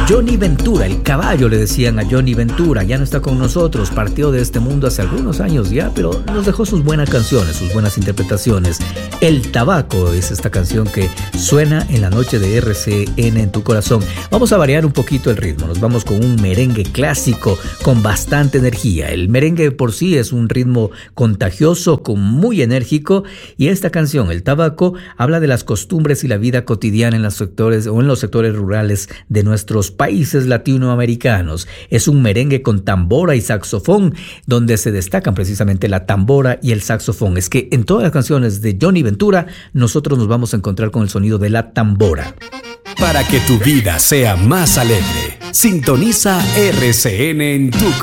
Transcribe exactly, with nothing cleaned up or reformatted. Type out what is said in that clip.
Johnny Ventura, el caballo le decían a Johnny Ventura, ya no está con nosotros, partió de este mundo hace algunos años ya, pero nos dejó sus buenas canciones, sus buenas interpretaciones. El Tabaco es esta canción que suena en la noche de R C N en tu corazón. Vamos a variar un poquito el ritmo, nos vamos con un merengue clásico con bastante energía. El merengue por sí es un ritmo contagioso, con muy enérgico, y esta canción, El Tabaco, habla de las costumbres y la vida cotidiana en los sectores o en los sectores rurales de nuestros países latinoamericanos. Es un merengue con tambora y saxofón, donde se destacan precisamente la tambora y el saxofón. Es que en todas las canciones de Johnny Ventura nosotros nos vamos a encontrar con el sonido de la tambora. Para que tu vida sea más alegre, sintoniza R C N en tu